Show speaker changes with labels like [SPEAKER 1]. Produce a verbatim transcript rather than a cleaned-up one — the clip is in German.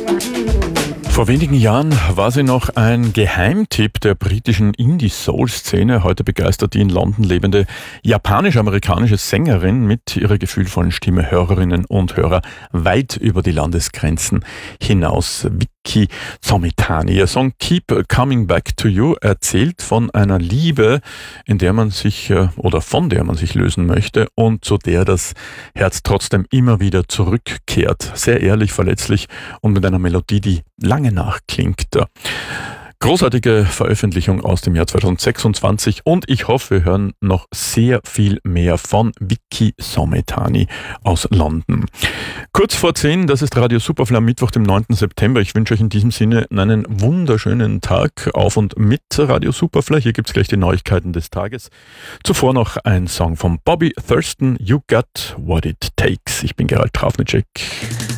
[SPEAKER 1] Vor wenigen Jahren war sie noch ein Geheimtipp der britischen Indie-Soul-Szene. Heute begeistert die in London lebende japanisch-amerikanische Sängerin mit ihrer gefühlvollen Stimme Hörerinnen und Hörer weit über die Landesgrenzen hinaus. Vicky Zomitani. Ihr Song Keep Coming Back to You erzählt von einer Liebe, in der man sich oder von der man sich lösen möchte und zu der das Herz trotzdem immer wieder zurückkehrt. Sehr ehrlich, verletzlich und mit einer Melodie, die lange nachklingt. Großartige Veröffentlichung aus dem Jahr zweitausendsechsundzwanzig und ich hoffe, wir hören noch sehr viel mehr von Vicky Zomitani aus London. Kurz vor zehn, das ist Radio Superfly am Mittwoch, dem neunten September. Ich wünsche euch in diesem Sinne einen wunderschönen Tag auf und mit Radio Superfly. Hier gibt's gleich die Neuigkeiten des Tages. Zuvor noch ein Song von Bobby Thurston, You Got What It Takes. Ich bin Gerald Trafnicek.